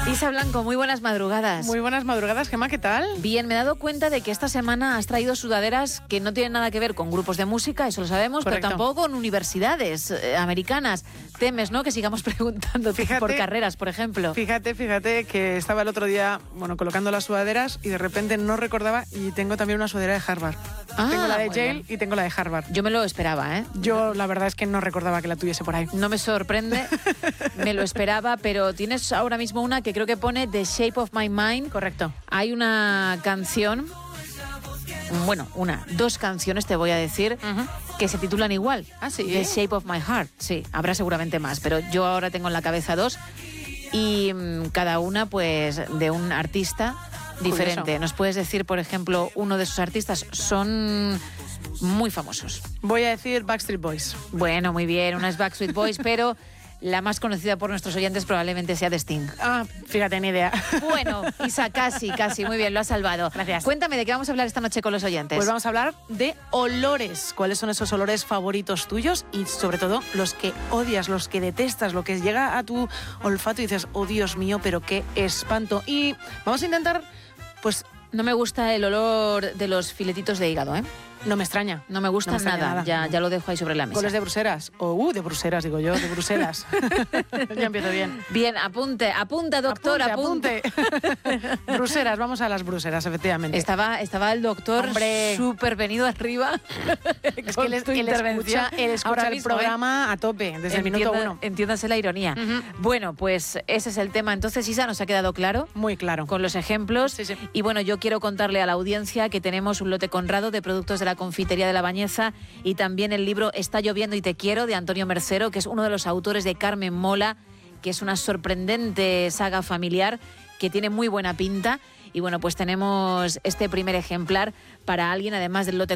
Isa Blanco, muy buenas madrugadas. Muy buenas madrugadas, Gemma, ¿qué tal? Bien, me he dado cuenta de que esta semana has traído sudaderas que no tienen nada que ver con grupos de música, eso lo sabemos, Correcto. pero tampoco con universidades americanas. Temes, ¿no?, que sigamos preguntando por carreras, por ejemplo. Fíjate que estaba el otro día, colocando las sudaderas y de repente no recordaba, y tengo también una sudadera de Harvard. Tengo la de Yale y tengo la de Harvard. Yo me lo esperaba, ¿eh? Yo la verdad es que no recordaba que la tuviese por ahí. No me sorprende, me lo esperaba, pero tienes ahora mismo una que creo que pone The Shape of My Mind. Correcto. Hay una canción, dos canciones te voy a decir, que se titulan igual. ¿Ah, sí? The Shape of My Heart. Sí, habrá seguramente más, pero yo ahora tengo en la cabeza dos y cada una pues de un artista diferente. Curioso. ¿Nos puedes decir, por ejemplo, uno de esos artistas? Son muy famosos. Voy a decir Backstreet Boys. Bueno, muy bien, una es Backstreet Boys, pero la más conocida por nuestros oyentes probablemente sea de Sting. Ah, fíjate, ni idea. Bueno, Isa, casi, muy bien, lo has salvado. Gracias. Cuéntame, ¿de qué vamos a hablar esta noche con los oyentes? Pues vamos a hablar de olores. ¿Cuáles son esos olores favoritos tuyos? Y sobre todo, los que odias, los que detestas, lo que llega a tu olfato y dices, oh Dios mío, pero qué espanto. Y vamos a intentar, pues... No me gusta el olor de los filetitos de hígado, ¿eh? No me extraña. No me gusta nada. Ya lo dejo ahí sobre la mesa. ¿Coles de Bruselas? De Bruselas, digo yo, de Bruselas. Ya empiezo bien. Bien, apunta, doctor, apunte. Bruselas, vamos a las Bruselas, efectivamente. Estaba el doctor súper venido arriba. Es que él escucha el programa a tope, desde el minuto 1. Entiéndase la ironía. Bueno, pues ese es el tema. Entonces, Isa, ¿nos ha quedado claro? Muy claro. Con los ejemplos. Sí. Y bueno, yo quiero contarle a la audiencia que tenemos un lote Conrado de productos de la Confitería de la Bañeza y también el libro Está lloviendo y te quiero, de Antonio Mercero, que es uno de los autores de Carmen Mola, que es una sorprendente saga familiar que tiene muy buena pinta. Y bueno, pues tenemos este primer ejemplar para alguien, además del lote